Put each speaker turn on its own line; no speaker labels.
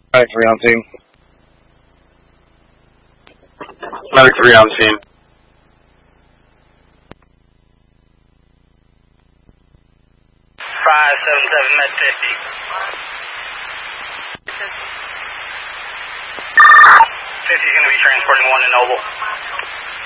Medic 3 on scene.
Medic 3 on scene.
577 Med 50. 50 is going to be transporting 1 to Noble.